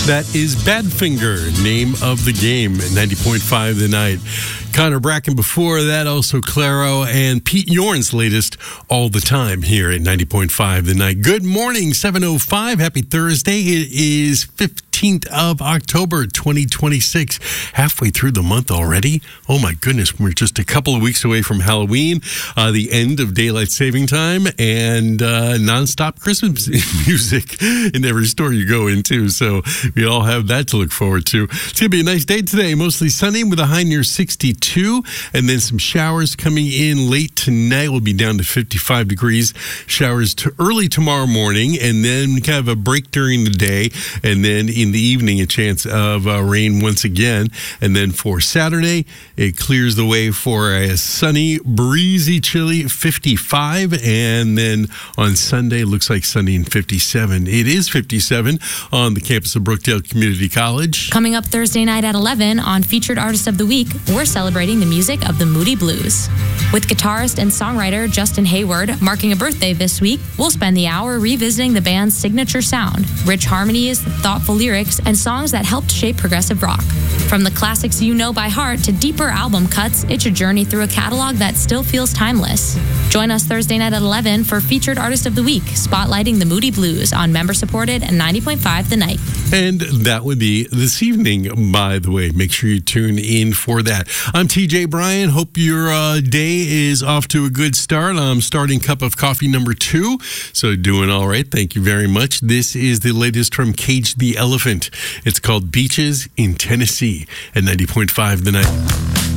That is Badfinger, name of the game at 90.5 The Night. Connor Bracken before that, also Claro, and Pete Yorn's latest All the Time here at 90.5 The Night. Good morning, 7:05. Happy Thursday. It is 15th of October, 2026. Halfway through the month already. Oh my goodness, we're just a couple of weeks away from Halloween, the end of daylight saving time, and nonstop Christmas music in every store you go into. So we all have that to look forward to. It's going to be a nice day today. Mostly sunny with a high near 62, and then some showers coming in late tonight. We'll be down to 55 degrees. Showers early tomorrow morning, and then kind of a break during the day, and then in the evening a chance of rain once again. And then for Saturday, it clears the way for a sunny, breezy, chilly 55, and then on Sunday looks like sunny and 57. It is 57 on the campus of Brookdale Community College. Coming up Thursday night at 11 on Featured Artist of the Week, we're celebrating the music of the Moody Blues. With guitarist and songwriter Justin Hayward marking a birthday this week, we'll spend the hour revisiting the band's signature sound, rich harmonies, thoughtful lyrics, and songs that helped shape progressive rock. From the classics you know by heart to deeper album cuts, it's a journey through a catalog that still feels timeless. Join us Thursday night at 11 for Featured Artist of the Week, spotlighting the Moody Blues on member-supported and 90.5 The Night. And that would be this evening, by the way. Make sure you tune in for that. I'm TJ Bryan. Hope your day is off to a good start. I'm starting cup of coffee number 2, so doing all right. Thank you very much. This is the latest from Cage the Elephant. It's called Beaches in Tennessee at 90.5 The Night.